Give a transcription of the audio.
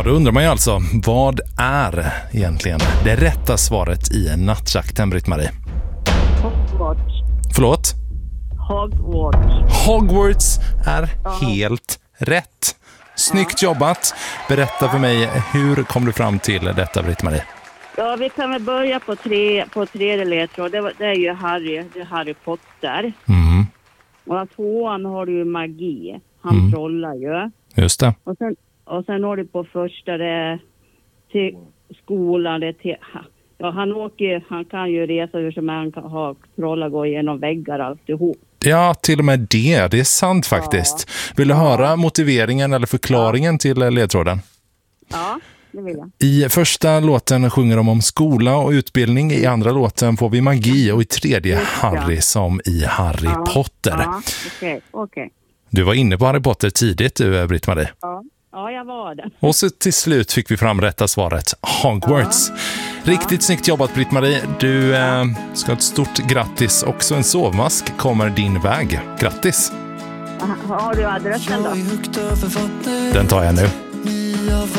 då undrar man ju alltså, vad är egentligen det rätta svaret i nattjakten, Britt-Marie? Hogwarts. Förlåt? Hogwarts är helt rätt. Snyggt jobbat. Berätta för mig, hur kom du fram till detta, Britt-Marie? Ja, vi kan väl börja på tredje ledtråd. Det är ju Harry Potter. Mm. Och tvåan har du ju magi. Han trollar ju. Just det. Och sen har du på första det till skolan. Det till, ja, han kan ju resa hur som han kan ha trollar gå igenom väggar alltihop. Ja, till och med det är sant faktiskt. Vill du höra motiveringen eller förklaringen till ledtråden? Ja, det vill jag. I första låten sjunger de om skola och utbildning, i andra låten får vi magi och i tredje Harry som i Harry Potter. Ja, okej. Du var inne på Harry Potter tidigt, du, Britt-Marie. Ja, jag var det. Och så till slut fick vi fram rätta svaret, Hogwarts. Riktigt snyggt jobbat, Britt-Marie. Du ska ha ett stort grattis. Också en sovmask kommer din väg. Grattis! Har du adressen då? Den tar jag nu.